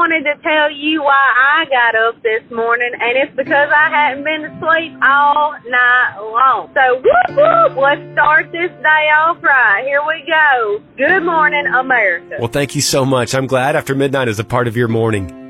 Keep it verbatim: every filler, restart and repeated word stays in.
wanted to tell you why I got up this morning, and it's because I hadn't been to sleep all night long. So, whoop, whoop, let's start this day off right. Here we go. Good morning, America. Well, thank you so much. I'm glad After Midnight is a part of your morning.